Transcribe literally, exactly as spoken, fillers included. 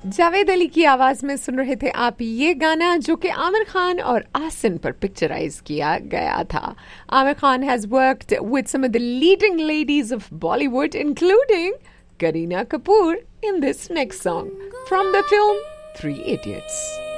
जावेद अली की आवाज में सुन रहे थे आप ये गाना जो कि आमिर खान और आसिन पर पिक्चराइज किया गया था. Aamir Khan has worked with some of the leading ladies of Bollywood, including Kareena Kapoor in this next song from the film Three Idiots.